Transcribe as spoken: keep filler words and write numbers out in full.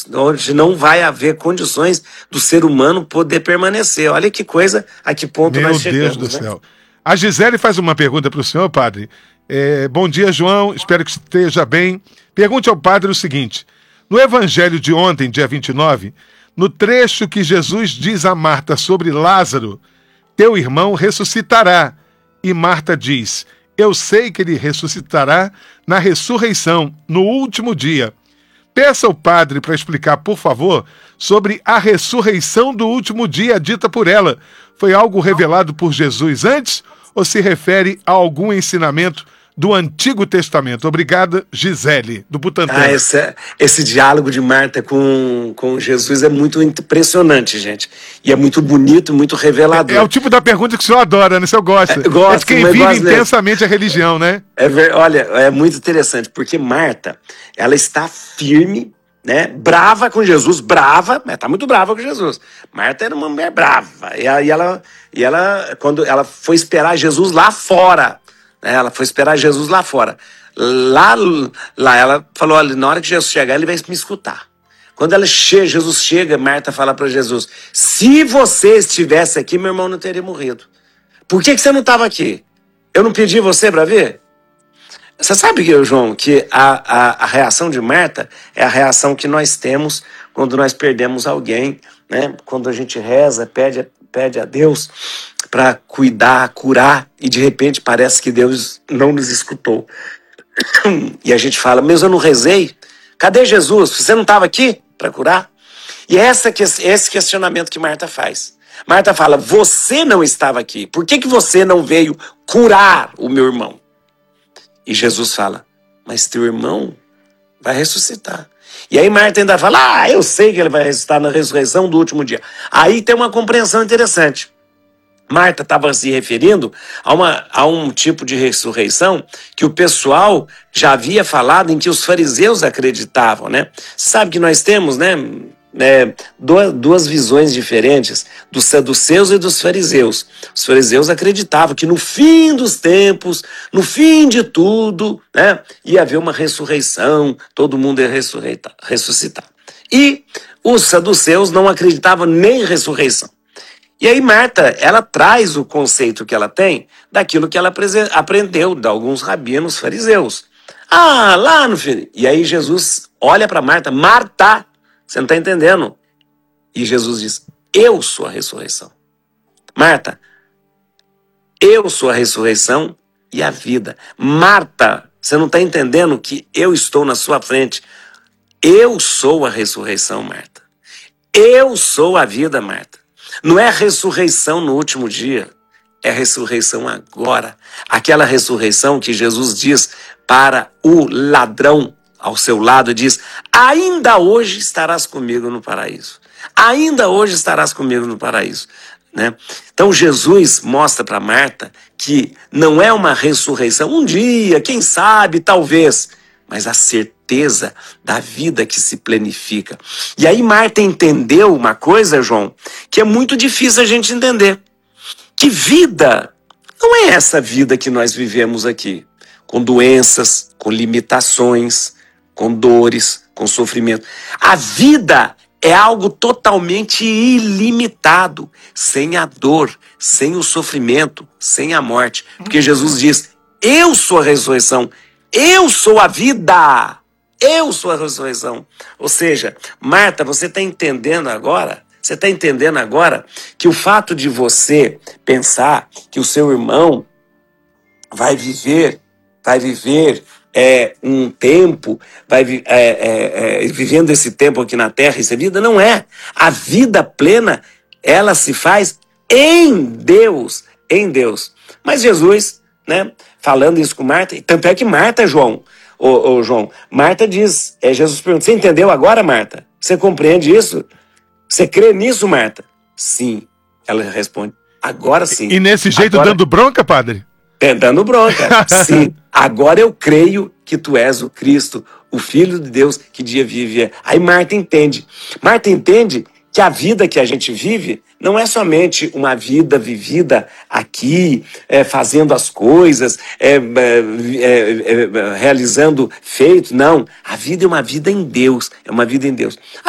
Deus, onde não vai haver condições do ser humano poder permanecer. Olha que coisa, a que ponto Meu nós chegamos. Deus do né? céu. A Gisele faz uma pergunta para o senhor, padre. É, bom dia, João, espero que esteja bem. Pergunte ao padre o seguinte: no evangelho de ontem, dia vinte e nove, no trecho que Jesus diz a Marta sobre Lázaro, teu irmão ressuscitará. E Marta diz, eu sei que ele ressuscitará na ressurreição, no último dia. Peça ao padre para explicar, por favor, sobre a ressurreição do último dia dita por ela. Foi algo revelado por Jesus antes ou se refere a algum ensinamento do Antigo Testamento? Obrigada, Gisele, do Butantã. Ah, esse, esse diálogo de Marta com, com Jesus é muito impressionante, gente. E é muito bonito, muito revelador. É, é o tipo da pergunta que o senhor adora, né? O senhor gosta. É, gosto, é de quem mas vive gosto intensamente mesmo. A religião, né? É ver, olha, é muito interessante, porque Marta, ela está firme, né? Brava com Jesus, brava, mas tá muito brava com Jesus. Marta era uma mulher brava. E ela, e ela, e ela quando ela foi esperar Jesus lá fora, né? Ela foi esperar Jesus lá fora. Lá, lá ela falou, olha, na hora que Jesus chegar, ele vai me escutar. Quando ela chega, Jesus chega, Marta fala para Jesus, se você estivesse aqui, meu irmão não teria morrido. Por que, que você não estava aqui? Eu não pedi você para ver? Você sabe, João, que a, a, a reação de Marta é a reação que nós temos quando nós perdemos alguém, né? Quando a gente reza, pede, pede a Deus para cuidar, curar, e de repente parece que Deus não nos escutou. E a gente fala, mas eu não rezei? Cadê Jesus? Você não estava aqui para curar? E é essa, esse questionamento que Marta faz. Marta fala, você não estava aqui. Por que, que você não veio curar o meu irmão? E Jesus fala, mas teu irmão vai ressuscitar. E aí Marta ainda fala, ah, eu sei que ele vai ressuscitar na ressurreição do último dia. Aí tem uma compreensão interessante. Marta estava se referindo a, uma, a um tipo de ressurreição que o pessoal já havia falado, em que os fariseus acreditavam, né? Sabe que nós temos, né? É, duas, duas visões diferentes dos saduceus e dos fariseus. Os fariseus acreditavam que no fim dos tempos, no fim de tudo, né, ia haver uma ressurreição, todo mundo ia ressuscitar. E os saduceus não acreditavam nem em ressurreição. E aí Marta, ela traz o conceito que ela tem daquilo que ela aprendeu de alguns rabinos fariseus. Ah, lá no fim. E aí Jesus olha para Marta, Marta, você não está entendendo? E Jesus diz, eu sou a ressurreição. Marta, eu sou a ressurreição e a vida. Marta, você não está entendendo que eu estou na sua frente. Eu sou a ressurreição, Marta. Eu sou a vida, Marta. Não é ressurreição no último dia, é ressurreição agora. Aquela ressurreição que Jesus diz para o ladrão ao seu lado, diz, ainda hoje estarás comigo no paraíso. Ainda hoje estarás comigo no paraíso. Né? Então Jesus mostra para Marta que não é uma ressurreição, um dia, quem sabe, talvez, mas a certeza da vida que se planifica. E aí Marta entendeu uma coisa, João, que é muito difícil a gente entender. Que vida não é essa vida que nós vivemos aqui, com doenças, com limitações, com dores, com sofrimento. A vida é algo totalmente ilimitado, sem a dor, sem o sofrimento, sem a morte. Porque Jesus diz, eu sou a ressurreição, eu sou a vida, eu sou a ressurreição. Ou seja, Marta, você está entendendo agora? Você está entendendo agora que o fato de você pensar que o seu irmão vai viver, vai viver é, um tempo, vai é, é, é, vivendo esse tempo aqui na Terra, isso é vida? Não é. A vida plena, ela se faz em Deus, em Deus. Mas Jesus, né, falando isso com Marta, e tanto é que Marta, João, ô, ô, João, Marta diz, é, Jesus pergunta, você entendeu agora, Marta? Você compreende isso? Você crê nisso, Marta? Sim. Ela responde, agora sim. E nesse jeito agora... dando bronca, padre? É, dando bronca. Sim. Agora eu creio que tu és o Cristo, o Filho de Deus que dia vive. Aí Marta entende. Marta entende que a vida que a gente vive não é somente uma vida vivida aqui, é, fazendo as coisas, é, é, é, é, realizando feitos. Não. A vida é uma vida em Deus. É uma vida em Deus.